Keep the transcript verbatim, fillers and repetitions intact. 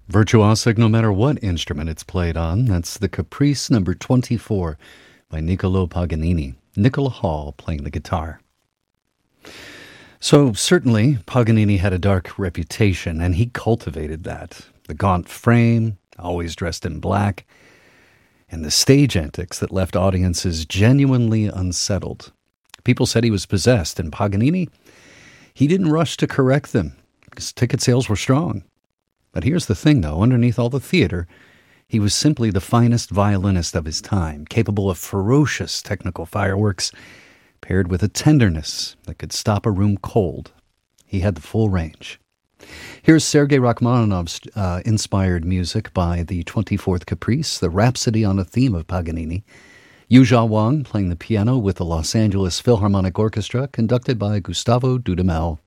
Virtuosic no matter what instrument it's played on. That's the Caprice number twenty-four by Niccolo Paganini. Nicola Hall playing the guitar. So certainly Paganini had a dark reputation, and he cultivated that. The gaunt frame, always dressed in black, and the stage antics that left audiences genuinely unsettled. People said he was possessed, and Paganini, he didn't rush to correct them because ticket sales were strong. But here's the thing, though. Underneath all the theater, he was simply the finest violinist of his time, capable of ferocious technical fireworks, paired with a tenderness that could stop a room cold. He had the full range. Here's Sergei Rachmaninoff's uh, inspired music by the twenty-fourth Caprice, the Rhapsody on a Theme of Paganini. Yuzha Wang playing the piano with the Los Angeles Philharmonic Orchestra, conducted by Gustavo Dudamel.